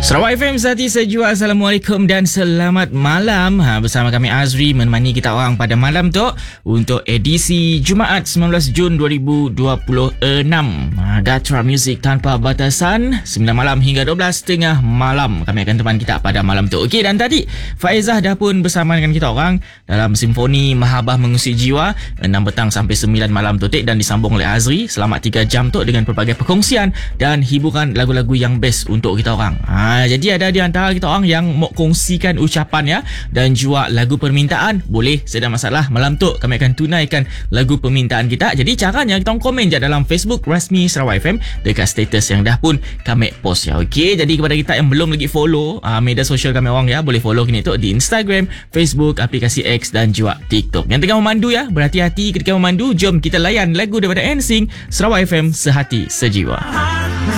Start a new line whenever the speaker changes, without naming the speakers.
Sarawak FM Sehati Sejual. Assalamualaikum dan selamat malam. Bersama kami Azri menemani kita orang pada malam tu untuk edisi Jumaat 19 Jun 2026. Gatra Music tanpa batasan 9 malam hingga 12.30 malam. Kami akan teman kita pada malam tu. Okey, dan tadi Faizah dah pun bersama dengan kita orang dalam Simfoni Mahabah Mengusik Jiwa 6 petang sampai 9 malam tu, dan disambung oleh Azri selama 3 jam tu dengan pelbagai perkongsian dan hiburan lagu-lagu yang best untuk kita orang. Jadi ada di antara kita orang yang mau kongsikan ucapan ya dan juga lagu permintaan, boleh, tidak masalah. Malam tu kami akan tunaikan lagu permintaan kita. Jadi caranya kita orang komen je dalam Facebook rasmi Sarawak FM dekat status yang dah pun kami post ya. Okey, jadi kepada kita yang belum lagi follow media sosial kami orang ya, boleh follow kini tu di Instagram, Facebook, aplikasi X dan juga TikTok. Yang tengah memandu ya, berhati-hati ketika memandu. Jom kita layan lagu daripada NSYNC, Sarawak FM Sehati Sejiwa.